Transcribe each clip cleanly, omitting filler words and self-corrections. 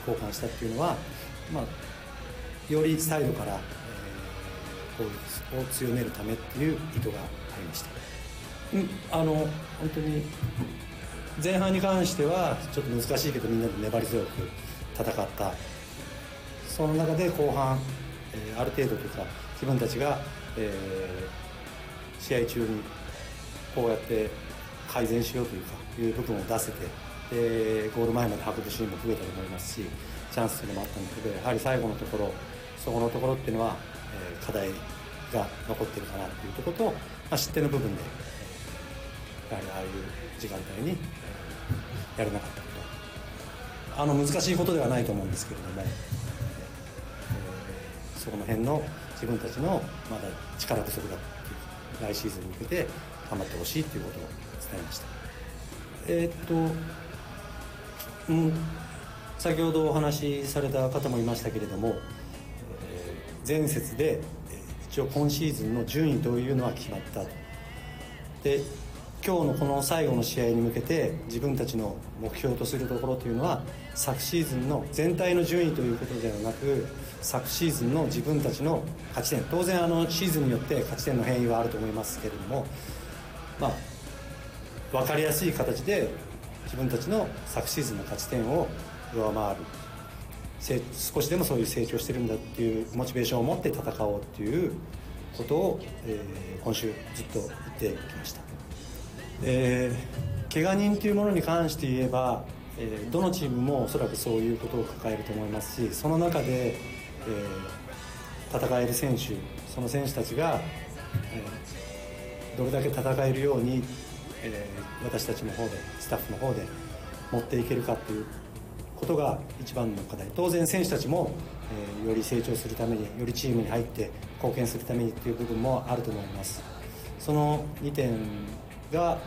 交換したっていうのは、よりサイドから、攻撃を強めるためっていう意図がありました。本当に前半に関してはちょっと難しいけどみんなで粘り強く戦った。その中で後半、ある程度というか自分たちが、試合中にこうやって改善しようという部分を出せて、ゴール前まで運ぶシーンも増えたと思いますし、チャンスというのもあったんだけど、やはり最後のところ、そこのところっていうのは、課題が残ってるかなというところと、失点の部分で、やはりああいう時間帯に、やれなかったこと、難しいことではないと思うんですけれども、そこの辺の自分たちのまだ力不足だっていう来シーズンに向けて頑張ってほしいということを伝えました。先ほどお話しされた方もいましたけれども、前節で一応今シーズンの順位というのは決まったと。で、今日のこの最後の試合に向けて自分たちの目標とするところというのは、昨シーズンの全体の順位ということではなく、昨シーズンの自分たちの勝ち点、当然シーズンによって勝ち点の変異はあると思いますけれども、分かりやすい形で自分たちの昨シーズンの勝ち点を上回る、少しでもそういう成長してるんだっていうモチベーションを持って戦おうっていうことを、今週ずっと言ってきました。怪我人というものに関して言えば、どのチームもおそらくそういうことを抱えると思いますし、その中で、戦える選手、その選手たちが、どれだけ戦えるように、私たちの方でスタッフの方で持っていけるかということが一番の課題。当然選手たちも、より成長するために、よりチームに入って貢献するためにという部分もあると思います。その2点が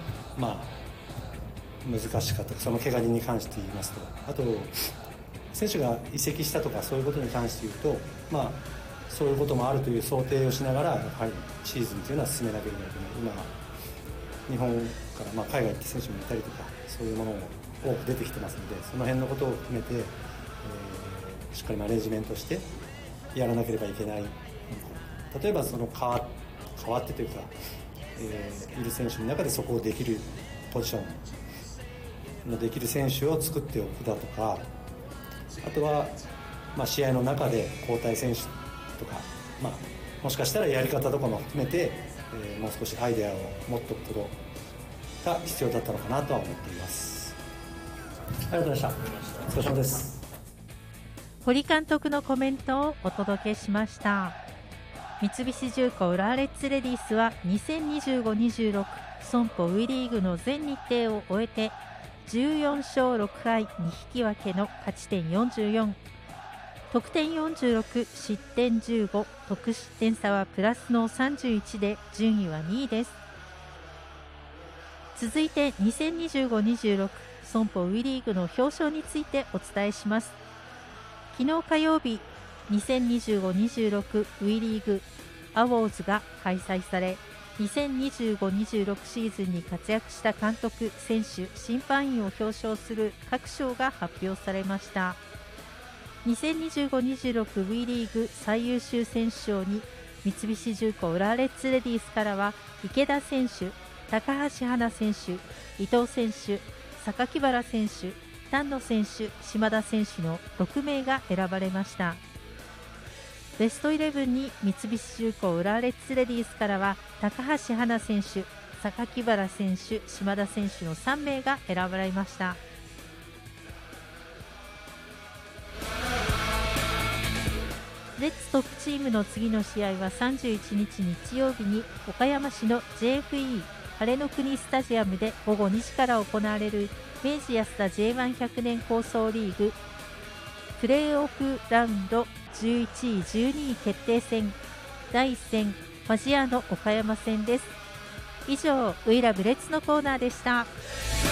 難しかった。その怪我人に関して言いますと、あと選手が移籍したとかそういうことに関して言うと、そういうこともあるという想定をしながらやはりシーズンというのは進めなければいけない。今日本から海外行って選手もいたりとか、そういうものも多く出てきてますので、その辺のことを含めて、しっかりマネジメントしてやらなければいけない。例えばその変わってというか、いる選手の中でそこをできるポジションのできる選手を作っておくだとか、あとは、試合の中で交代選手とか、もしかしたらやり方とかも含めて、もう少しアイデアを持っておくことが必要だったのかなとは思っています。ありがとうございました。お疲れ様です。 堀監督のコメントをお届けしました。三菱重工浦和レッズレディースは 2025-26 損保ウィリーグの全日程を終えて14勝6敗2引き分けの勝ち点44、得点46、失点15、得失点差はプラスの31で順位は2位です。続いて 2025-26 損保ウィリーグの表彰についてお伝えします。昨日火曜日、2025-26 ウィリーグアウォーズが開催され、2025-26シーズンに活躍した監督、選手、審判員を表彰する各賞が発表されました。2025-26 ウィリーグ最優秀選手賞に三菱重工浦和レッズレディースからは池田選手、高橋はな選手、伊藤選手、榊原選手、丹野選手、島田選手の6名が選ばれました。ベストイレブンに三菱重工浦和レッズレディースからは高橋はな選手、榊原選手、島田選手の3名が選ばれました。レッズトップチームの次の試合は31日日曜日に岡山市の JFE 晴れの国スタジアムで午後2時から行われる明治安田 J1100 年構想リーグプレーオフラウンド11位12位決定戦第1戦ファジアーノ岡山戦です。以上、ウイラブレッツのコーナーでした。